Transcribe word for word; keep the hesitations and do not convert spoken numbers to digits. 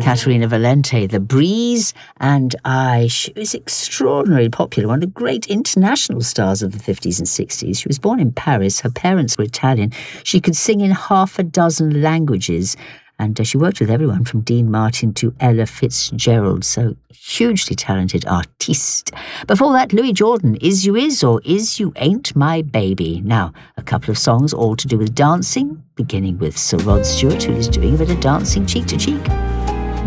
Caterina Valente, The Breeze, and I. She was extraordinarily popular, one of the great international stars of the fifties and sixties. She was born in Paris. Her parents were Italian. She could sing in half a dozen languages, and uh, she worked with everyone from Dean Martin to Ella Fitzgerald, so hugely talented artiste. Before that, Louis Jordan, Is You Is or Is You Ain't My Baby. Now, a couple of songs all to do with dancing, beginning with Sir Rod Stewart, who is doing a bit of dancing cheek to cheek.